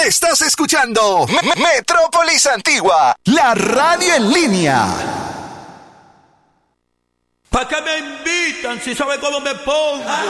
Estás escuchando Metrópolis Antigua, la radio en línea. ¿Para qué me invitan si saben cómo me pongo?